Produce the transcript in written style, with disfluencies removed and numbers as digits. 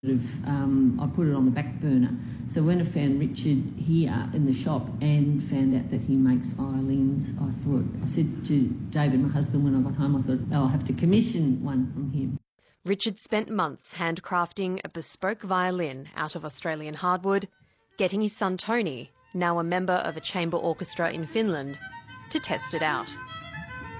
I put it on the back burner. So when I found Richard here in the shop and found out that he makes violins, I said to David, my husband, when I got home, I thought, I'll have to commission one from him. Richard spent months handcrafting a bespoke violin out of Australian hardwood, getting his son Tony, now a member of a chamber orchestra in Finland, to test it out.